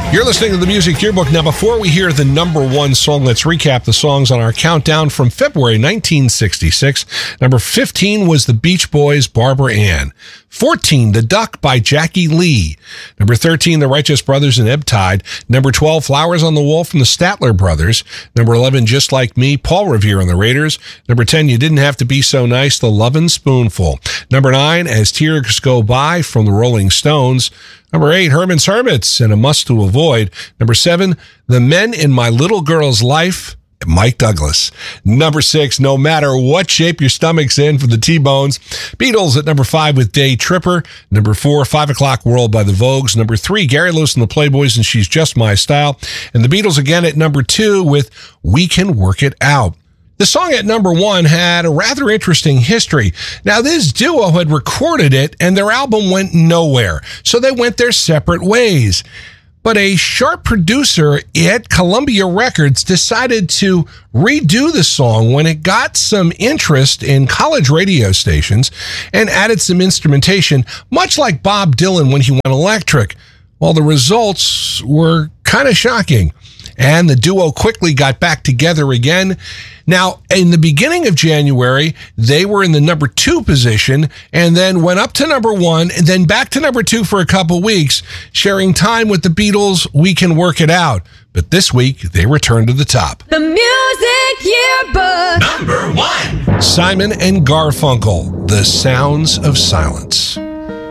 You're listening to the Music Yearbook. Now, before we hear the number one song, let's recap the songs on our countdown from February 1966. Number 15 was the Beach Boys' Barbara Ann. 14, The Duck by Jackie Lee. Number 13, the Righteous Brothers and Ebb Tide. Number 12, Flowers on the Wall from the Statler Brothers. Number 11, Just Like Me, Paul Revere and the Raiders. Number 10, You Didn't Have to Be So Nice, The Lovin' Spoonful. Number 9, As Tears Go By from the Rolling Stones. Number 8, Herman's Hermits and A Must to Avoid. Number 7, The Men in My Little Girl's Life, Mike Douglas. Number 6, No Matter What Shape Your Stomach's In for the T-Bones. Beatles at number 5 with Day Tripper. Number 4, 5 O'Clock World by the Vogues. Number 3, Gary Lewis and the Playboys and She's Just My Style. And the Beatles again at number 2 with We Can Work It Out. The song at number 1 had a rather interesting history. Now, this duo had recorded it, and their album went nowhere, so they went their separate ways. But a sharp producer at Columbia Records decided to redo the song when it got some interest in college radio stations and added some instrumentation, much like Bob Dylan when he went electric. Well, the results were kind of shocking, and the duo quickly got back together again. Now, in the beginning of January, they were in the number 2 position and then went up to number 1 and then back to number 2 for a couple weeks, sharing time with the Beatles' We Can Work It Out. But this week, they returned to the top. The Music Yearbook. Number 1. Simon and Garfunkel, The Sounds of Silence.